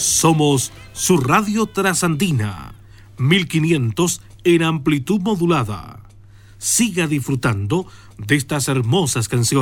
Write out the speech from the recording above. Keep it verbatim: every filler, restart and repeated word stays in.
Somos su radio trasandina, mil quinientos en amplitud modulada. Siga disfrutando de estas hermosas canciones.